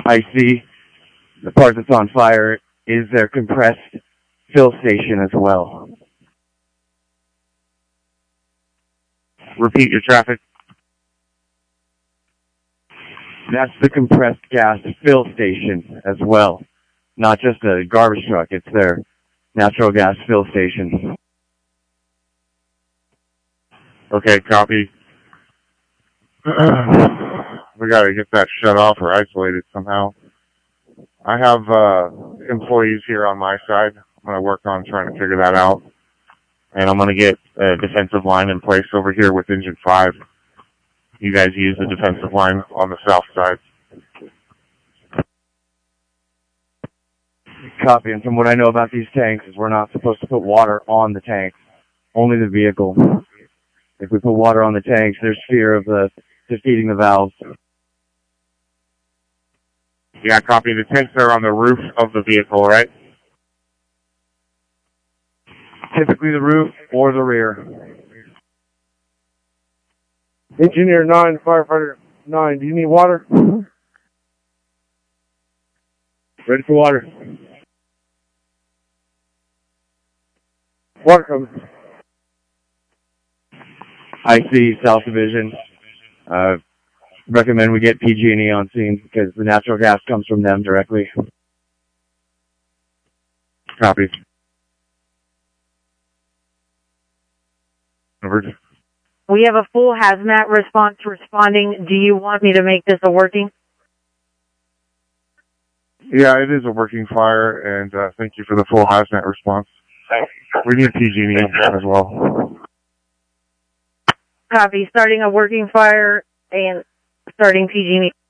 I see the part that's on fire is their compressed fill station as well. Repeat your traffic. That's the compressed gas fill station as well. Not just a garbage truck, it's their natural gas fill station. Okay, copy. We gotta get that shut off or isolated somehow. I have employees here on my side. I'm gonna work on trying to figure that out. And I'm gonna get a defensive line in place over here with Engine 5. You guys use the defensive line on the south side. Copy, and from what I know about these tanks is we're not supposed to put water on the tanks, only the vehicle. If we put water on the tanks, there's fear of defeating the valves. Yeah, copy. The tanks are on the roof of the vehicle, right? Typically the roof or the rear. Engineer 9, Firefighter 9, do you need water? Ready for water. Water coming. I see South Division. Recommend we get PG&E on scene because the natural gas comes from them directly. Copy. Over. We have a full hazmat response responding. Do you want me to make this a working? Yeah, it is a working fire, and thank you for the full hazmat response. We need PG&E as well. Copy. Starting a working fire and starting PG&E.